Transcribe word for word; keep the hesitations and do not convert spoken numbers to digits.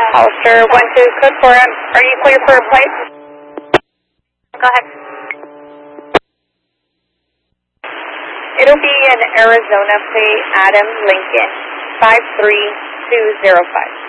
Hollister one two, code four, are you clear for a plate? Go ahead. It'll be an Arizona plate, Adam Lincoln, five three two zero five.